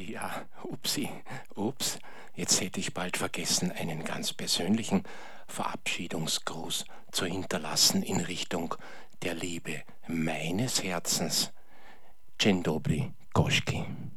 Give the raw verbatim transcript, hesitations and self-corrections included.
Ja, upsi, ups, jetzt hätte ich bald vergessen, einen ganz persönlichen Verabschiedungsgruß zu hinterlassen in Richtung der Liebe meines Herzens. Dzień dobry, Koschki.